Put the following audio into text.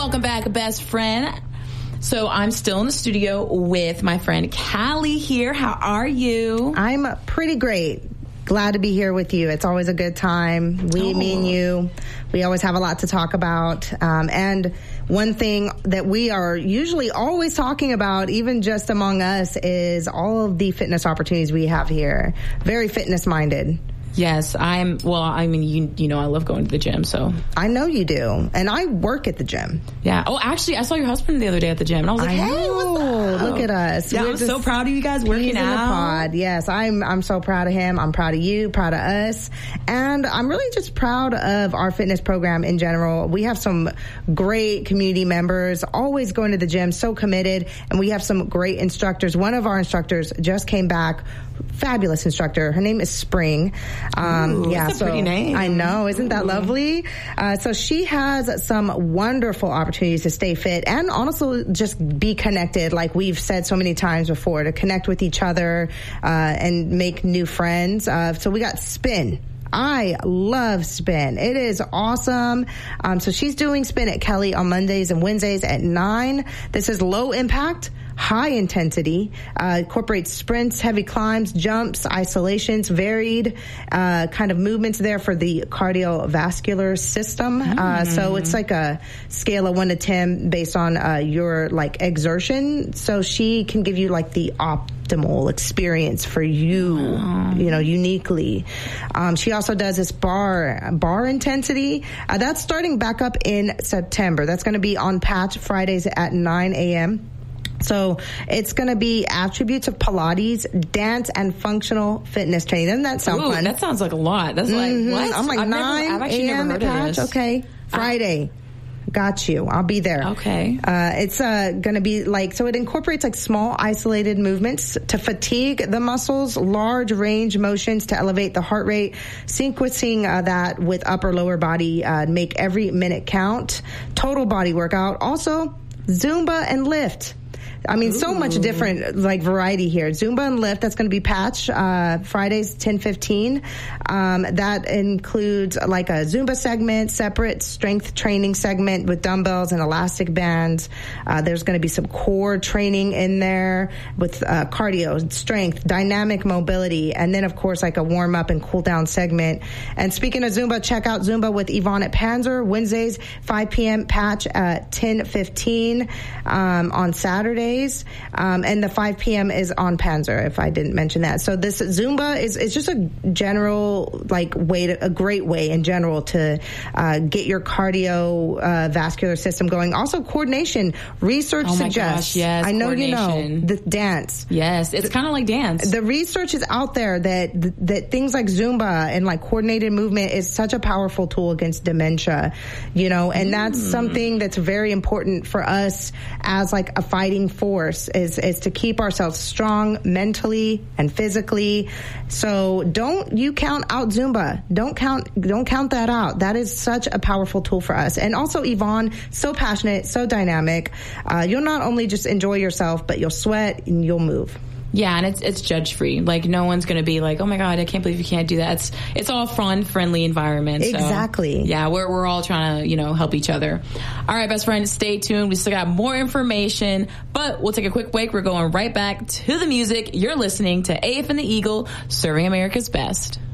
welcome back, best friend. So I'm still in the studio with my friend Callie here. How are you? I'm pretty great. Glad to be here with you. It's always a good time. Me and you, we always have a lot to talk about. And one thing that we are usually always talking about, even just among us, is all of the fitness opportunities we have here. Very fitness minded. Yes, I mean, you know, I love going to the gym, so. I know you do. And I work at the gym. Yeah. Oh, actually, I saw your husband the other day at the gym, and I was like, hey, what's up? Look at us. Yeah, I'm so proud of you guys working out. In the pod. Yes, I'm so proud of him. I'm proud of you, proud of us. And I'm really just proud of our fitness program in general. We have some great community members, always going to the gym, so committed. And we have some great instructors. One of our instructors just came back. Fabulous instructor. Her name is Spring. That's a pretty name. I know. Isn't that lovely? So she has some wonderful opportunities to stay fit and honestly just be connected, like we've said so many times before, to connect with each other and make new friends. So we got Spin. I love Spin. It is awesome. So she's doing Spin at Kelly on Mondays and Wednesdays at 9. This is low impact, high intensity, incorporates sprints, heavy climbs, jumps, isolations, varied kind of movements there for the cardiovascular system. So it's like a scale of 1 to 10 based on your like exertion. So she can give you like the optimal experience for you, you know, uniquely. She also does this bar intensity. That's starting back up in September. That's going to be on Patch Fridays at 9 a.m. So it's going to be attributes of Pilates, dance, and functional fitness training. Doesn't that sound fun? That sounds like a lot. That's like, what? I'm like 9 a.m. at Patch. Okay. Friday. Got you. I'll be there. Okay. It's going to be like, so it incorporates like small isolated movements to fatigue the muscles, large range motions to elevate the heart rate, sequencing that with upper lower body, make every minute count, total body workout. Also, Zumba and lift. I mean, so much different, like, variety here. Zumba and lift, that's going to be Patch, Fridays, 10:15. That includes, like, a Zumba segment, separate strength training segment with dumbbells and elastic bands. There's going to be some core training in there with cardio, strength, dynamic mobility, and then, of course, like a warm-up and cool-down segment. And speaking of Zumba, check out Zumba with Yvonne at Panzer, Wednesdays, 5 p.m., Patch at 10:15 on Saturdays. And the 5 p.m. is on Panzer, if I didn't mention that. So this Zumba is just a general, like, a great way in general to get your cardiovascular system going. Also, coordination. Research suggests. Yes, I know you know. The dance. Yes, it's kind of like dance. The research is out there that things like Zumba and, like, coordinated movement is such a powerful tool against dementia, you know, and that's something that's very important for us as, like, a fighting force is to keep ourselves strong mentally and physically. So don't you count out Zumba. Don't count that out. That is such a powerful tool for us. And also Yvonne, so passionate, so dynamic. You'll not only just enjoy yourself, but you'll sweat and you'll move. Yeah, and it's judge free. Like, no one's going to be like, oh my God, I can't believe you can't do that. It's all fun, friendly environment. Exactly. So, yeah, we're all trying to, you know, help each other. All right, best friend, stay tuned. We still got more information, but we'll take a quick break. We're going right back to the music. You're listening to AF and the Eagle, serving America's best.